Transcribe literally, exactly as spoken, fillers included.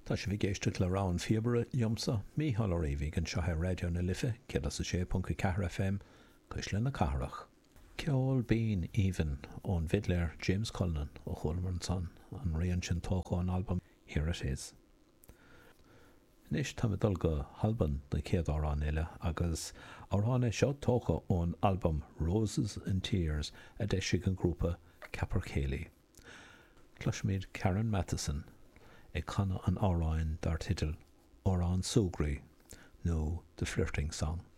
Tá sé bhí géiste le rán fíobre liomsa míhall ó réhí an seothe radio na lifa cé a sé punca ceathra F M chuis le na carach. Ceol bín even ón vidléir James Cullinan ó Chulman Son an rion sin tócha an album Here It Is. Nis tá dul go halban na céad árán eile agus árán é seo tócha ón album Roses and Tears a deisig an grúpa Capercaillie. Cluismid Karen Matheson ag chana an áráin dar titil Órán Sógraí nó The Flirting Song.